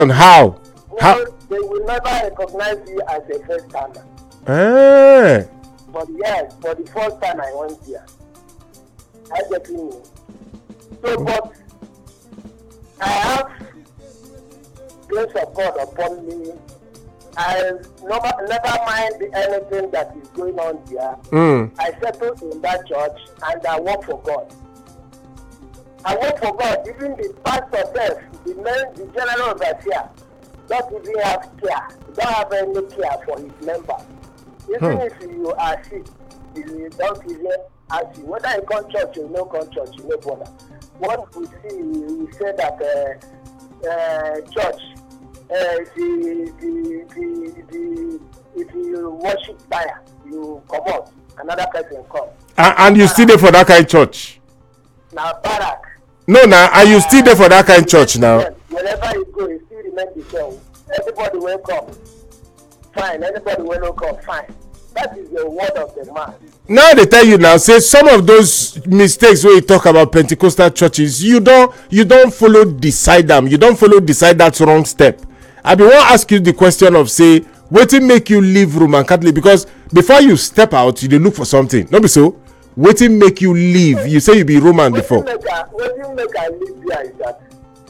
And how? No, they will never recognize you as a first timer. But yes, for the first time I went there. I get in. So, but I have grace of God upon me. I never mind anything that is going on there. I settle in that church and I work for God. I work for God. Even the pastor self, the general overseer, don't even have care. Don't have any care for his members. Even if you are sick, you don't even ask you whether you come church or no come church, you no bother. Once we see, we say that church, if you worship fire, you come out, another person come. And you still there for that kind of church? Now barak. No, now are you still there for that kind of church now? Wherever you go, you still remain the same. Everybody will come, fine. Anybody will not come, fine. That is the word of the man. Now they tell you now, say some of those mistakes when you talk about Pentecostal churches, you don't follow decide them. You don't follow decide that wrong step. I be want to ask you the question of say, wetin make you leave Roman Catholic? Because before you step out, you dey look for something. No be so? Wetin make you leave? You say you be Roman before. Wetin make I leave there is that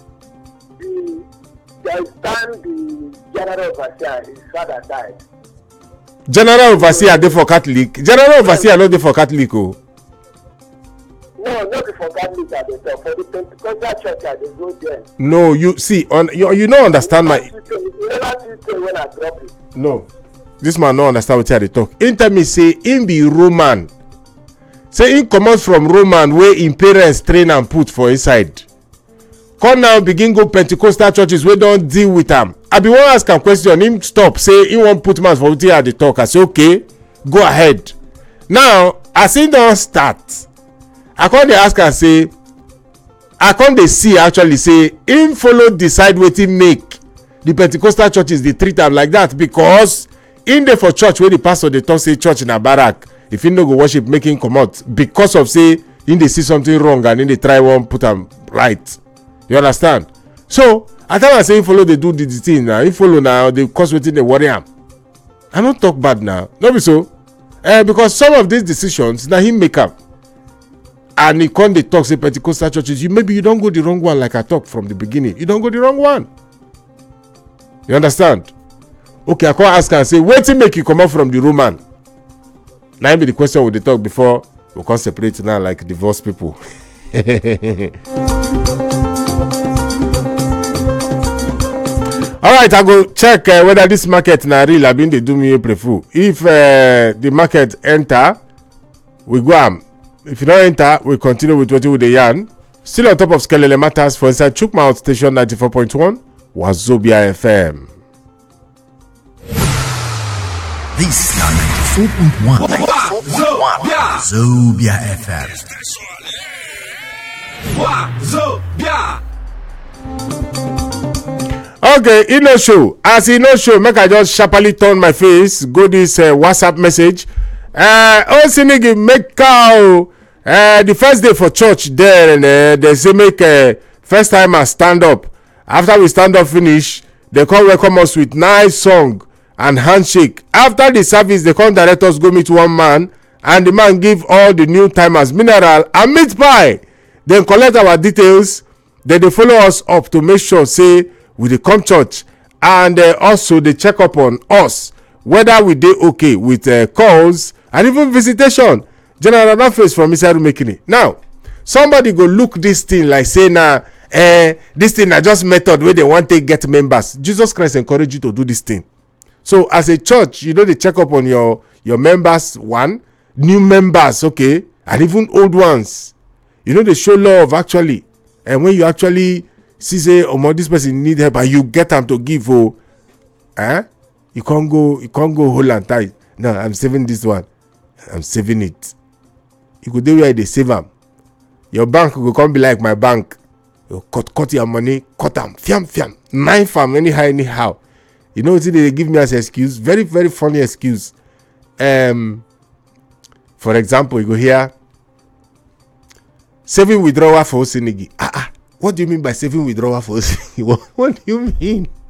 the general overseer, his father died. General overseer dey for Catholic. General overseer no dey for Catholic o. No, not for Catholic at the top. For the Pentecostal church, I dey go there. No, you see, you don't understand my. You never see when I drop it. No, this man no understand what I dey talk. Him tell me say him be Roman. Say him comot from Roman where him parents train and put for inside. Come now begin go Pentecostal churches wey don deal with am. I be wan ask am question, him stop say he wan put mouth for wetin I dey talk. I say okay, go ahead. Now as he don start, I come dey ask am say, I come dey see actually say him follow decide wetin make the Pentecostal churches dey treat am like that, because him dey for church wey the pastor dey talk say church na barrack. If him no go worship, make him comot because of say him dey see something wrong and him dey try wan put am right. You understand? So I tell am say him follow dey do the thing now. Him follow now dey cause wetin dey worry am. I no talk bad now. No be so? Because some of these decisions na him make am. And he come dey talk say Pentecostal churches, maybe you don't go the wrong one like I talk from the beginning. You don't go the wrong one. You understand? Okay, I come ask am say wetin make you comot from the Roman? Now be the question we dey talk before we come separate now like divorced people. All right, I go check whether this market na real. I been dey do me April Fool. If the market enter, we go am. If you don't enter, we continue with what we dey yarn. Still on top of Skelele Matters for inside Chukmouth Station 94.1 Wazobia FM. This is 94.1 Wazobia FM. Okay, e no show. As e no show, make I just sharply turn my face, go this WhatsApp message. Osinigi make cow. The first day for church there, and they say make first time I stand up. After we stand up finish, they come welcome us with nice song and handshake. After the service, they come direct us go meet one man, and the man give all the new timers mineral and meat pie. Then collect our details. Then they follow us up to make sure say we dey come church, and also they check up on us whether we dey okay with calls and even visitation. General face from inside Rumekini. Now, somebody go look this thing like say na this thing na just method wey they want to get members. Jesus Christ encourage you to do this thing. So as a church, you know they check up on your members, one, new members, okay, and even old ones. You know they show love actually, and when you actually see say this person need help and you get them to give, you can't go hold and tight. No, I'm saving this one. I'm saving it. You could do where they save them. Your bank will come be like my bank. You cut your money, cut them, fiam, 9 farm anyhow. You know what they give me as excuse? Very, very funny excuse. For example, you go here, saving withdrawal for Osinigi. What do you mean by saving withdrawal for? What do you mean?